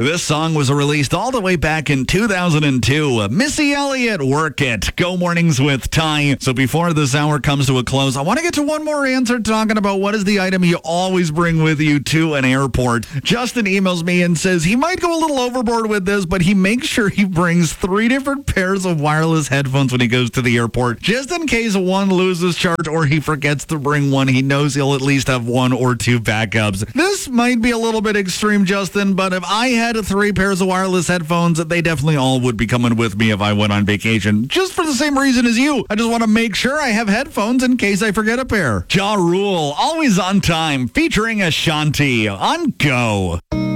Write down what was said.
This song was released all the way back in 2002. Missy Elliott, Work It. Go Mornings with Ty. So before this hour comes to a close, I want to get to one more answer talking about what is the item you always bring with you to an airport. Justin emails me and says he might go a little overboard with this, but he makes sure he brings 3 different pairs of wireless headphones when he goes to the airport, just in case one loses charge or he forgets to bring one. He knows he'll at least have 1 or 2 backups. This might be a little bit extreme, Justin, but if I had 3 pairs of wireless headphones, they definitely all would be coming with me if I went on vacation. Just for the same reason as you. I just want to make sure I have headphones in case I forget a pair. Ja Rule, Always on Time, featuring Ashanti on Go.